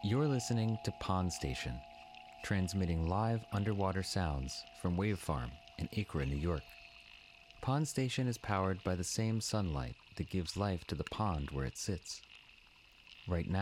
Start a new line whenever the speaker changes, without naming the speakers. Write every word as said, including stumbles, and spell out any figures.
You're listening to Pond Station, transmitting live underwater sounds from Wave Farm in Acra, New York. Pond Station is powered by the same sunlight that gives life to the pond where it sits. Right now,